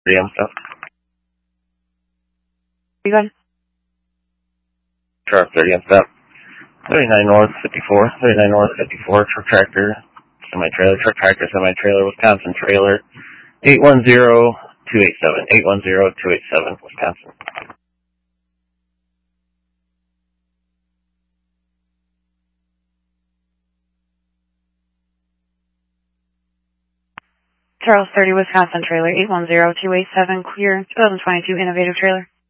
AM stuff. You good? Sharp 30 AM stuff. 39 North 54, 39 North 54, truck tractor, semi-trailer, truck tractor, semi-trailer, Wisconsin trailer, 810287, 810287, Wisconsin. Charles 30, Wisconsin trailer, 810287, clear, 2022 Innovative trailer.